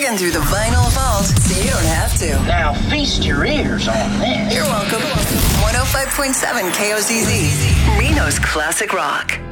digging through the vinyl vault so you don't have to. Now feast your ears on this. You're welcome. 105.7 KOZZ, Reno's Classic Rock.